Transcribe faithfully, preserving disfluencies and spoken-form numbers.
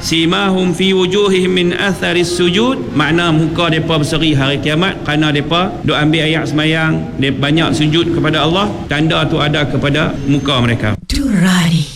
simahum fi wujuhihim min atharis sujud, makna muka mereka berseri hari kiamat kerana mereka duk ambil ayat semayang, dia banyak sujud kepada Allah, tanda tu ada kepada muka mereka. Durani.